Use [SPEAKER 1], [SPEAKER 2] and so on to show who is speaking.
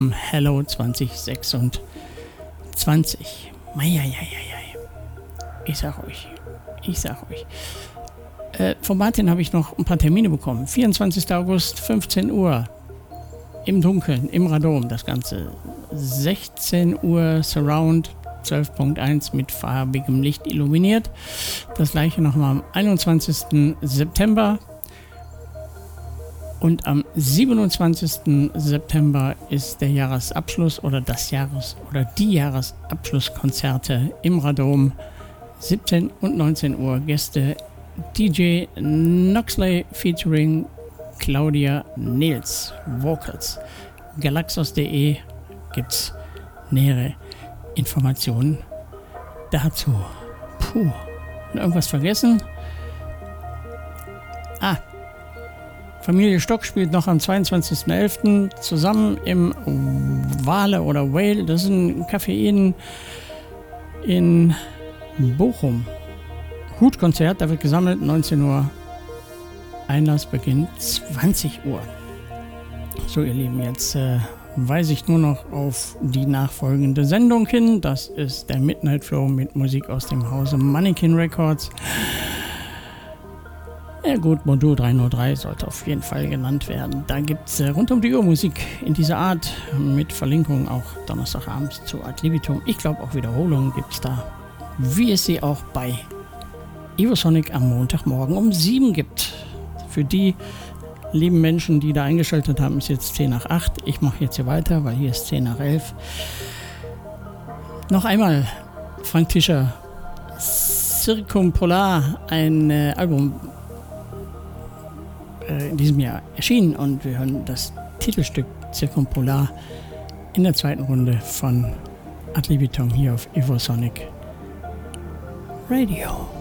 [SPEAKER 1] Hello 2026. Ich sag euch. Von Martin habe ich noch ein paar Termine bekommen. 24. August, 15 Uhr. Im Dunkeln, im Radom das Ganze. 16 Uhr Surround 12.1 mit farbigem Licht illuminiert. Das gleiche nochmal am 21. September. Und am 27. September ist der Jahresabschluss oder die Jahresabschlusskonzerte im Radom. 17 und 19 Uhr Gäste DJ Noxley featuring Claudia Nils Vocals. Galaxos.de gibt's nähere Informationen dazu. Irgendwas vergessen? Familie Stock spielt noch am 22.11. zusammen im Wale oder Whale. Das ist ein Café in Bochum. Hutkonzert, da wird gesammelt, 19 Uhr. Einlass beginnt 20 Uhr. So, ihr Lieben, jetzt weise ich nur noch auf die nachfolgende Sendung hin. Das ist der Midnight Flow mit Musik aus dem Hause Mannequin Records. Ja gut, Modul 303 sollte auf jeden Fall genannt werden. Da gibt es rund um die Uhr Musik in dieser Art mit Verlinkung auch Donnerstagabends zu Ad Libitum. Ich glaube auch Wiederholungen gibt es da, wie es sie auch bei Evosonic am Montagmorgen um 7 gibt. Für die lieben Menschen, die da eingeschaltet haben, ist jetzt 10 nach 8. Ich mache jetzt hier weiter, weil hier ist 10 nach 11. Noch einmal Frank Tischer, Circumpolar, ein Album in diesem Jahr erschienen und wir hören das Titelstück Circumpolar in der zweiten Runde von Ad Libitum hier auf Evosonic Radio.